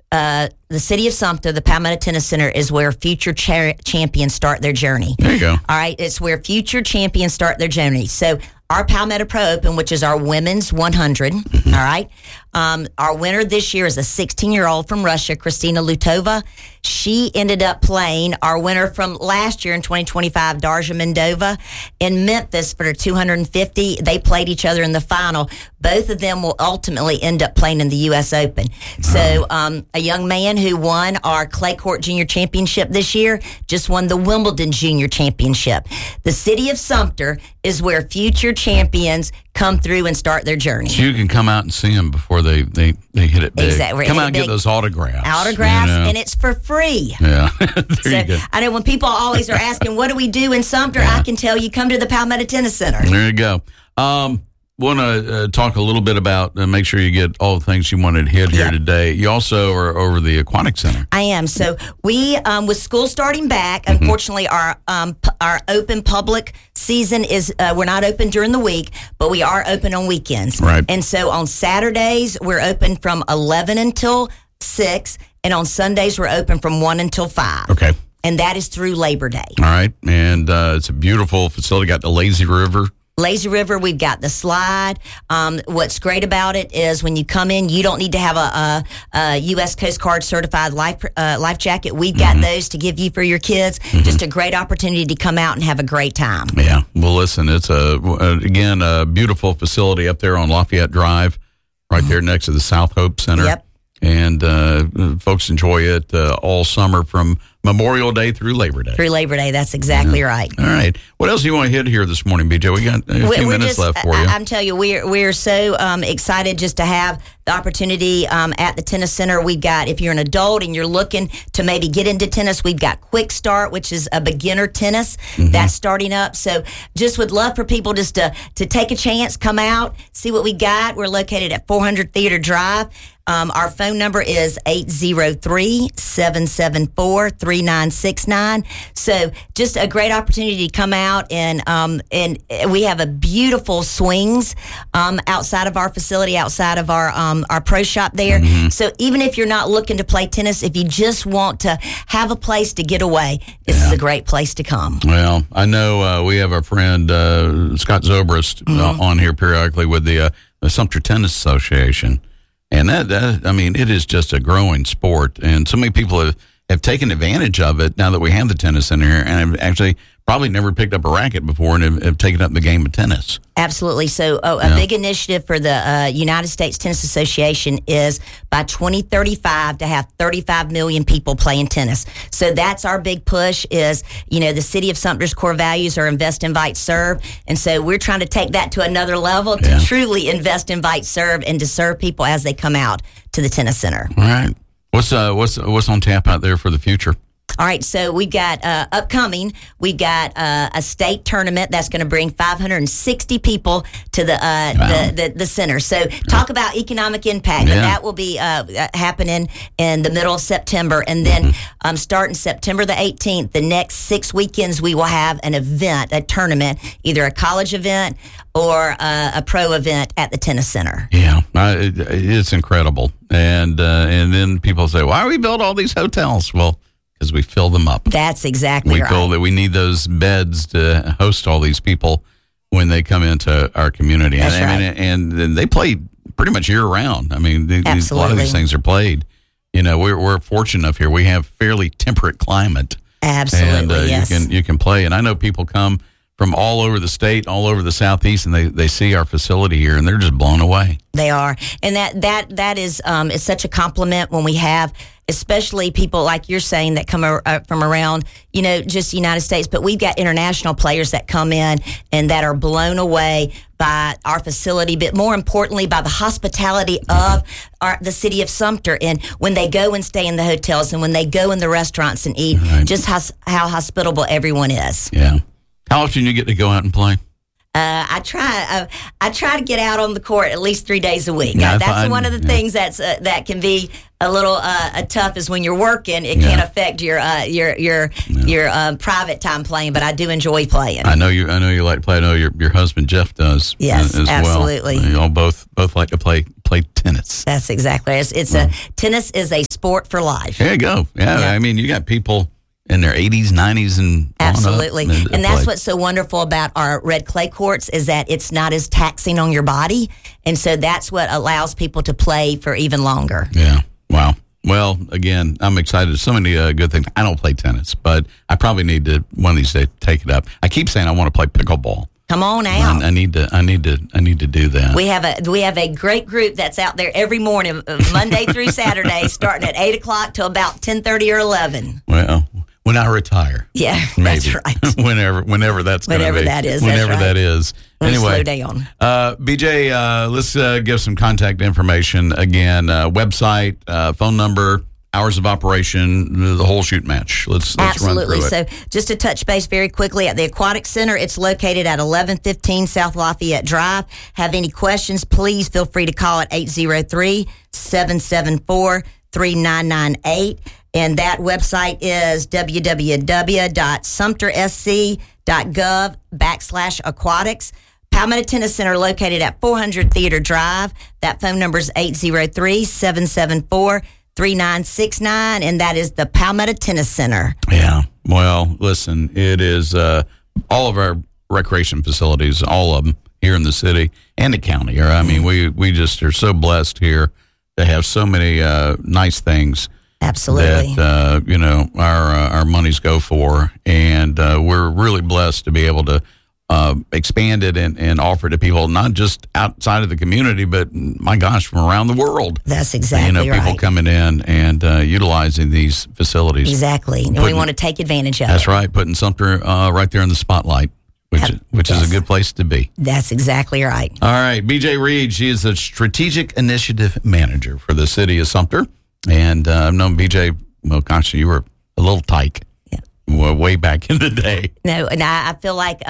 the city of Sumter, the Palmetto Tennis Center, is where future champions start their journey. There you go. All right, it's where future champions start their journey. So our Palmetto Pro Open, which is our women's 100, all right, our winner this year is a 16-year-old from Russia, Kristina Lutova. She ended up playing our winner from last year in 2025, Darja Mendova, in Memphis for 250. They played each other in the final. Both of them will ultimately end up playing in the U.S. Open. So a young man who won our Clay Court Junior Championship this year just won the Wimbledon Junior Championship. The city of Sumter is where future champions come through and start their journey. So you can come out and see them before they hit it big. Exactly. Come out and get those autographs. And it's for free. Yeah. There you go. I know when people always are asking, what do we do in Sumter? I can tell you, come to the Palmetto Tennis Center. There you go. Want to talk a little bit about, make sure you get all the things you wanted to hit here today. You also are over the Aquatic Center. I am. So we, with school starting back, unfortunately, our open public season is, we're not open during the week, but we are open on weekends. Right. And so on Saturdays, we're open from 11 until 6, and on Sundays, we're open from 1 until 5. Okay. And that is through Labor Day. All right. And it's a beautiful facility. Got the Lazy River. Lazy River, we've got the slide. What's great about it is when you come in, you don't need to have a U.S. Coast Guard certified life jacket. We've got those to give you for your kids. Just a great opportunity to come out and have a great time. Yeah. Well, listen, it's a beautiful facility up there on Lafayette Drive, right there next to the South Hope Center. Yep. And folks enjoy it all summer from Memorial Day through Labor Day. Through Labor Day, that's exactly right. All right. What else do you want to hit here this morning, BJ? We got a few minutes left for you. I'm telling you, we're so excited just to have the opportunity at the tennis center. We've got, if you're an adult and you're looking to maybe get into tennis, we've got Quick Start, which is a beginner tennis that's starting up. So just would love for people just to take a chance, come out, see what we got. We're located at 400 Theater Drive. Our phone number is 803-774-3969. So just a great opportunity to come out, and we have a beautiful swings outside of our facility, outside of our pro shop there. So even if you're not looking to play tennis, if you just want to have a place to get away, this is a great place to come. Well, I know we have our friend Scott Zobrist on here periodically with the Sumter Tennis Association. And that, I mean, it is just a growing sport. And so many people have taken advantage of it now that we have the tennis center here, and have actually probably never picked up a racket before and have taken up the game of tennis. Absolutely. So a big initiative for the United States Tennis Association is by 2035 to have 35 million people playing tennis. So that's our big push is, the city of Sumter's core values are invest, invite, serve. And so we're trying to take that to another level to truly invest, invite, serve, and to serve people as they come out to the tennis center. All right. What's on tap out there for the future? All right, so we've got upcoming. We've got a state tournament that's going to bring 560 people to the center. So talk about economic impact. Yeah. And that will be happening in the middle of September, and then starting September the 18th, the next 6 weekends we will have an event, a tournament, either a college event or a pro event at the tennis center. Yeah, it's incredible. And then people say, "Why do we build all these hotels?" Well, because we fill them up. That's exactly right. We feel that we need those beds to host all these people when they come into our community. That's right. And they play pretty much year round. I mean, a lot of these things are played. We're fortunate enough here. We have fairly temperate climate. Absolutely, and yes. you can play. And I know people come from all over the state, all over the Southeast, and they see our facility here, and they're just blown away. They are. And that is it's such a compliment when we have, especially people like you're saying that come from around, just the United States. But we've got international players that come in and that are blown away by our facility, but more importantly, by the hospitality of the city of Sumter. And when they go and stay in the hotels and when they go in the restaurants and eat, just how hospitable everyone is. Yeah. How often do you get to go out and play? I try to get out on the court at least 3 days a week. Yeah, that's one of the things that can be a little tough is when you're working. It can affect your private time playing, but I do enjoy playing. I know you like to play. I know your husband Jeff does. Yes, as absolutely. Well. You all both like to play tennis. That's exactly. Tennis is a sport for life. There you go. Yeah, I mean, you got people in their 80s, 90s, and absolutely. And that's what's so wonderful about our red clay courts is that it's not as taxing on your body, and so that's what allows people to play for even longer. Yeah. Wow. Well, again, I'm excited. So many good things. I don't play tennis, but I probably need to one of these days take it up. I keep saying I want to play pickleball. Come on out. I need to do that. We have a great group that's out there every morning, Monday through Saturday, starting at 8:00 till about 10:30 or 11. Well, when I retire. Yeah, maybe. that's right. whenever that's going to be. Whenever that is. Whenever that's right. that is. Anyway, slow down. BJ, let's give some contact information again. Website, phone number, hours of operation, the whole shoot match. Let's Absolutely. run through it. So just to touch base very quickly at the Aquatic Center, it's located at 1115 South Lafayette Drive. Have any questions, please feel free to call at 803-774-3998. And that website is www.sumtersc.gov/aquatics. Palmetto Tennis Center located at 400 Theater Drive. That phone number is 803-774-3969, and that is the Palmetto Tennis Center. Yeah. Well, listen, it is all of our recreation facilities, all of them here in the city and the county. I mean, we just are so blessed here to have so many nice things. Absolutely. That, our monies go for. And we're really blessed to be able to expand it and offer to people, not just outside of the community, but, my gosh, from around the world. That's exactly right. People coming in and utilizing these facilities. Exactly. And we want to take advantage of it. That's right. Putting Sumter right there in the spotlight, which is a good place to be. That's exactly right. All right. BJ Reed, she is the Strategic Initiative Manager for the city of Sumter. And I've known BJ, well, gosh, you were a little tyke way back in the day. No, and I feel like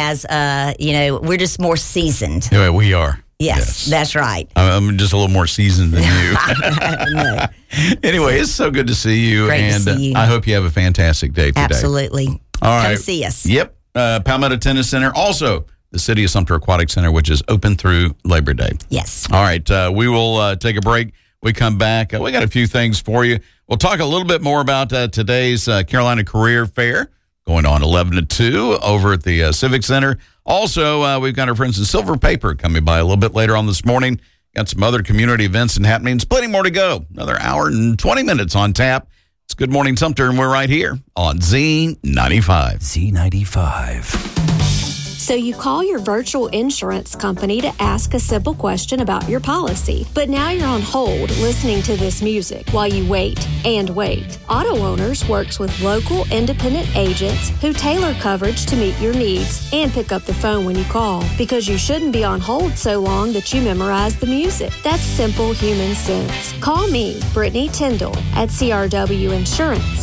we're just more seasoned. Yeah, we are. Yes, that's right. I'm just a little more seasoned than you. No. Anyway, it's so good to see you. Great to see you. I hope you have a fantastic day today. Absolutely. All right. Come see us. Yep. Palmetto Tennis Center. Also, the City of Sumter Aquatic Center, which is open through Labor Day. Yes. All right. We will take a break. We come back. We got a few things for you. We'll talk a little bit more about today's Carolina Career Fair going on 11 to 2 over at the Civic Center. Also, we've got our friends in Silver Paper coming by a little bit later on this morning. Got some other community events and happenings. Plenty more to go. Another hour and 20 minutes on tap. It's Good Morning Sumter, and we're right here on Z95. Z95. So you call your virtual insurance company to ask a simple question about your policy. But now you're on hold listening to this music while you wait and wait. Auto Owners works with local independent agents who tailor coverage to meet your needs and pick up the phone when you call, because you shouldn't be on hold so long that you memorize the music. That's simple human sense. Call me, Brittany Tyndall, at CRW Insurance,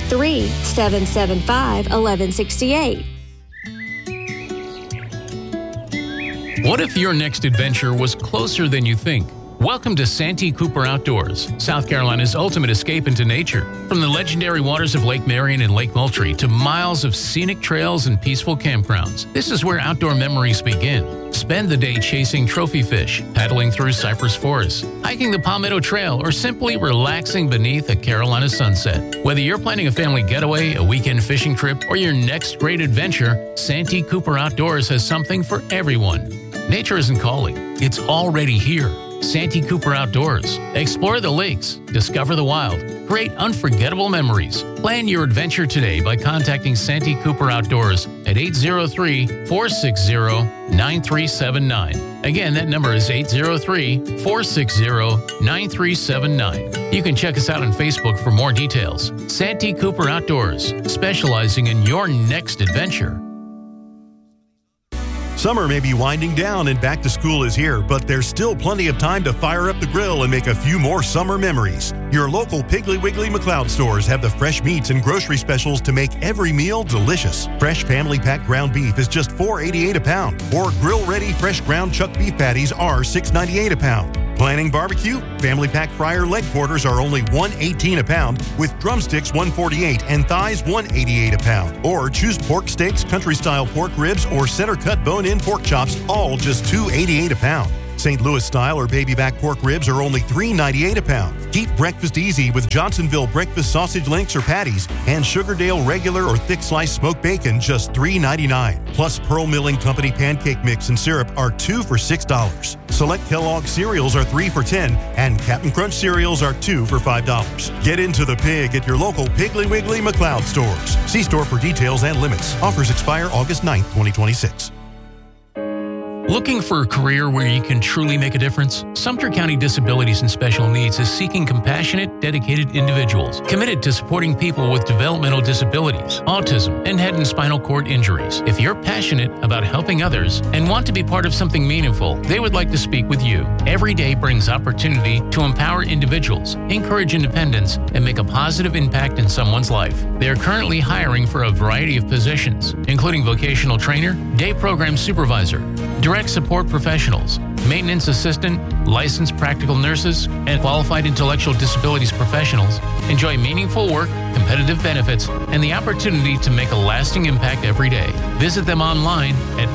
803-775-1168. What if your next adventure was closer than you think? Welcome to Santee Cooper Outdoors, South Carolina's ultimate escape into nature. From the legendary waters of Lake Marion and Lake Moultrie to miles of scenic trails and peaceful campgrounds, this is where outdoor memories begin. Spend the day chasing trophy fish, paddling through cypress forests, hiking the Palmetto Trail, or simply relaxing beneath a Carolina sunset. Whether you're planning a family getaway, a weekend fishing trip, or your next great adventure, Santee Cooper Outdoors has something for everyone. Nature isn't calling, it's already here. Santee Cooper Outdoors. Explore the lakes, discover the wild, create unforgettable memories. Plan your adventure today by contacting Santee Cooper Outdoors at 803-460-9379. Again, that number is 803-460-9379. You can check us out on Facebook for more details. Santee Cooper Outdoors, specializing in your next adventure. Summer may be winding down and back to school is here, but there's still plenty of time to fire up the grill and make a few more summer memories. Your local Piggly Wiggly McLeod stores have the fresh meats and grocery specials to make every meal delicious. Fresh family pack ground beef is just $4.88 a pound, or grill-ready fresh ground chuck beef patties are $6.98 a pound. Planning barbecue? Family pack fryer leg quarters are only $1.18 a pound, with drumsticks $1.48 and thighs $1.88 a pound. Or choose pork steaks, country-style pork ribs, or center-cut bone-in pork chops, all just $2.88 a pound. St. Louis style or baby back pork ribs are only $3.98 a pound. Keep breakfast easy with Johnsonville breakfast sausage links or patties, and Sugardale regular or thick sliced smoked bacon just $3.99. Plus Pearl Milling Company pancake mix and syrup are 2 for $6. Select Kellogg cereals are 3 for $10, and Captain Crunch cereals are 2 for $5. Get into the pig at your local Piggly Wiggly McLeod stores. See store for details and limits. Offers expire August 9th, 2026. Looking for a career where you can truly make a difference? Sumter County Disabilities and Special Needs is seeking compassionate, dedicated individuals committed to supporting people with developmental disabilities, autism, and head and spinal cord injuries. If you're passionate about helping others and want to be part of something meaningful, they would like to speak with you. Every day brings opportunity to empower individuals, encourage independence, and make a positive impact in someone's life. They are currently hiring for a variety of positions, including vocational trainer, day program supervisor, direct support professionals, maintenance assistant, licensed practical nurses, and qualified intellectual disabilities professionals enjoy meaningful work, competitive benefits, and the opportunity to make a lasting impact every day. Visit them online at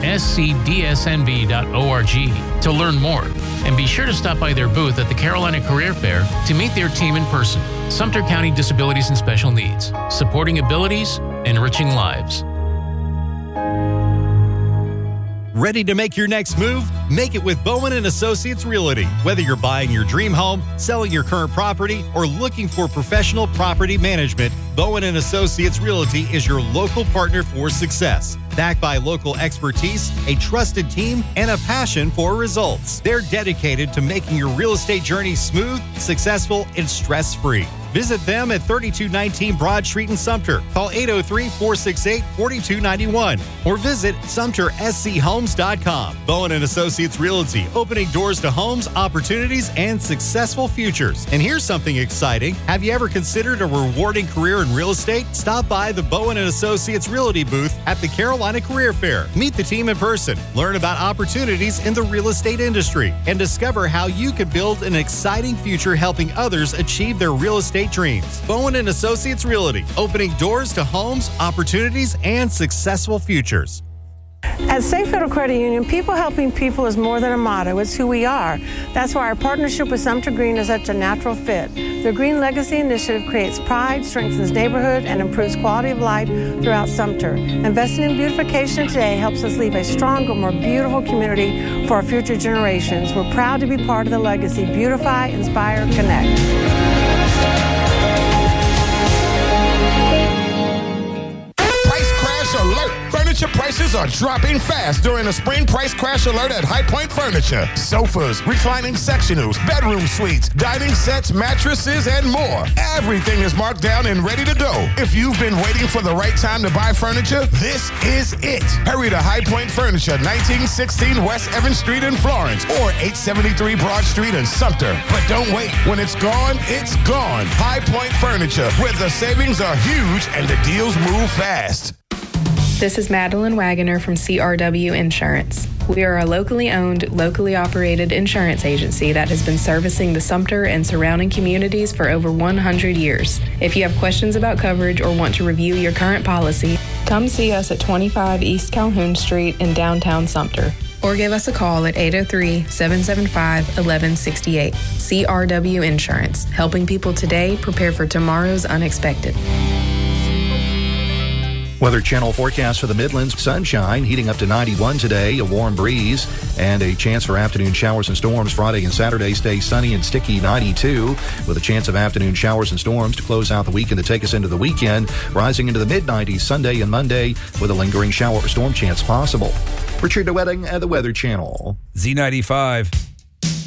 scdsnb.org to learn more, and be sure to stop by their booth at the Carolina Career Fair to meet their team in person. Sumter County Disabilities and Special Needs, supporting abilities, enriching lives. Ready to make your next move? Make it with Bowen & Associates Realty. Whether you're buying your dream home, selling your current property, or looking for professional property management, Bowen & Associates Realty is your local partner for success. Backed by local expertise, a trusted team, and a passion for results. They're dedicated to making your real estate journey smooth, successful, and stress-free. Visit them at 3219 Broad Street in Sumter. Call 803-468-4291 or visit SumterSCHomes.com. Bowen & Associates Realty, opening doors to homes, opportunities, and successful futures. And here's something exciting. Have you ever considered a rewarding career in real estate? Stop by the Bowen & Associates Realty booth at the Carolina Career Fair. Meet the team in person, learn about opportunities in the real estate industry, and discover how you can build an exciting future helping others achieve their real estate dreams. Bowen & Associates Realty, opening doors to homes, opportunities, and successful futures. At State Federal Credit Union, people helping people is more than a motto. It's who we are. That's why our partnership with Sumter Green is such a natural fit. The Green Legacy Initiative creates pride, strengthens neighborhood, and improves quality of life throughout Sumter. Investing in beautification today helps us leave a stronger, more beautiful community for our future generations. We're proud to be part of the legacy. Beautify, inspire, connect. Alert! Furniture prices are dropping fast during the spring price crash alert at High Point Furniture. Sofas, reclining sectionals, bedroom suites, dining sets, mattresses, and more. Everything is marked down and ready to go. If you've been waiting for the right time to buy furniture, this is it. Hurry to High Point Furniture, 1916 West Evans Street in Florence or 873 Broad Street in Sumter. But don't wait. When it's gone, it's gone. High Point Furniture, where the savings are huge and the deals move fast. This is Madeline Wagoner from CRW Insurance. We are a locally owned, locally operated insurance agency that has been servicing the Sumter and surrounding communities for over 100 years. If you have questions about coverage or want to review your current policy, come see us at 25 East Calhoun Street in downtown Sumter, or give us a call at 803-775-1168. CRW Insurance, helping people today prepare for tomorrow's unexpected. Weather Channel forecast for the Midlands. Sunshine heating up to 91 today, a warm breeze, and a chance for afternoon showers and storms. Friday and Saturday stay sunny and sticky, 92, with a chance of afternoon showers and storms to close out the weekend to take us into the weekend, rising into the mid-90s Sunday and Monday with a lingering shower or storm chance possible. Richard DeWetting at the Weather Channel. Z95.